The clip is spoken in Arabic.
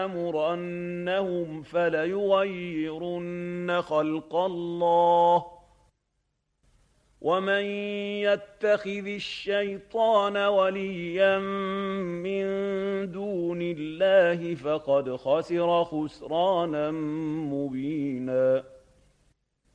لَآمُرَنَّهُمْ فَلَيُغَيِّرُنَّ خَلْقَ اللَّهِ ۚ وَمَن يَتَّخِذِ الشَّيْطَانَ وَلِيًّا مِّن دُونِ اللَّهِ فَقَدْ خَسِرَ خُسْرَانًا مُّبِينًا